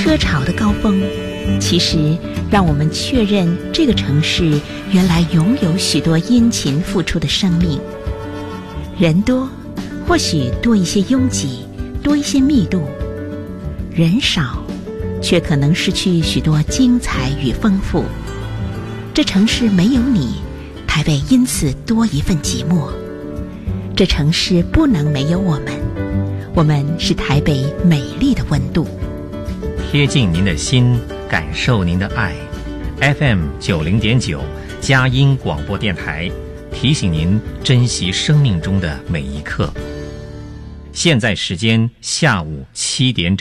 车潮的高峰，其实让我们确认这个城市原来拥有许多殷勤付出的生命。人多，或许多一些拥挤，多一些密度；人少，却可能失去许多精彩与丰富。这城市没有你，台北因此多一份寂寞。这城市不能没有我们，我们是台北美丽的温度。 贴近您的心，感受您的爱。FM90.9佳音广播电台提醒您珍惜生命中的每一刻。现在时间下午7点整。